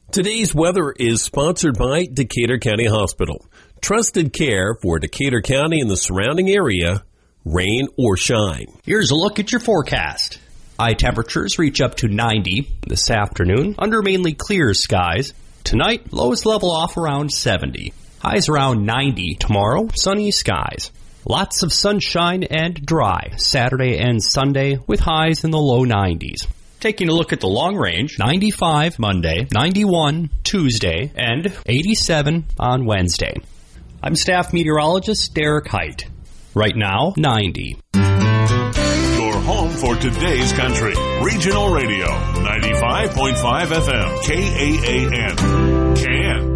Today's weather is sponsored by Decatur County Hospital. Trusted care for Decatur County and the surrounding area, rain or shine. Here's a look at your forecast. High temperatures reach up to 90 this afternoon under mainly clear skies. Tonight, lowest level off around 70. Highs around 90 tomorrow, sunny skies. Lots of sunshine and dry Saturday and Sunday with highs in the low 90s. Taking a look at the long range, 95 Monday, 91 Tuesday, and 87 on Wednesday. I'm staff meteorologist Derek Height. Right now, 90. Your home for today's country. Regional Radio, 95.5 FM, KAAN. KAAN.